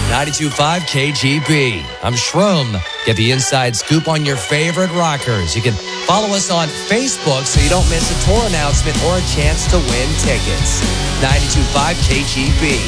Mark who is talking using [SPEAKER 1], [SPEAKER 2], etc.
[SPEAKER 1] 92.5 KGB. I'm Shroom. Get the inside scoop on your favorite rockers. You can follow us on Facebook so you don't miss a tour announcement or a chance to win tickets. 92.5 KGB.